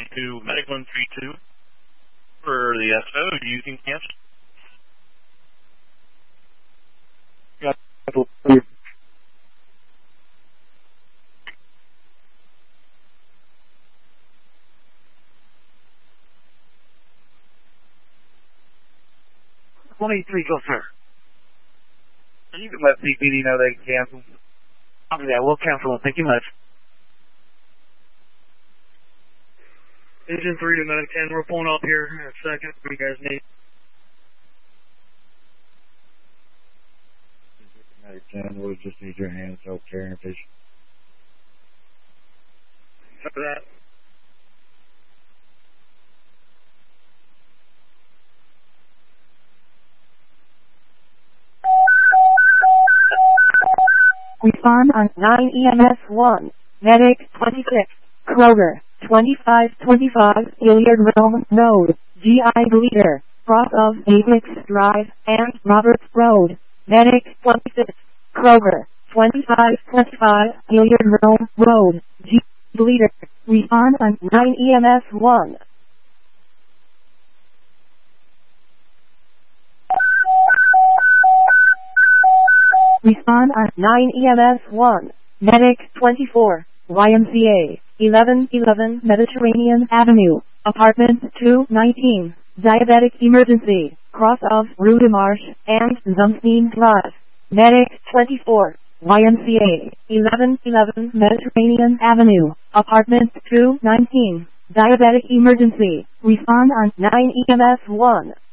to Medic 132 for the SO using cancel. Yeah. 183, go, sir. And you can let CPD know they can cancel. Copy that. We'll cancel it. Thank you much. Engine 3 to Medic 10. We're pulling up here in a second. What do you guys need? Medic 10, we'll just need your hands help carrying fish. After that. Respond on 9 EMS 1. Medic 26. Kroger 2525 Hilliard Realm Node. GI Bleeder. Cross of Apex Drive and Roberts Road. Medic 26. Kroger 2525 Hilliard Realm Road. GI Bleeder. Respond on 9 EMS 1. Respond on 9 EMS 1. Medic 24. YMCA 1111 Mediterranean Avenue. Apartment 219. Diabetic emergency. Cross of Rudemarsh and Zumstein Drive. Medic 24. YMCA 1111 Mediterranean Avenue. Apartment 219. Diabetic emergency. Respond on 9 EMS 1.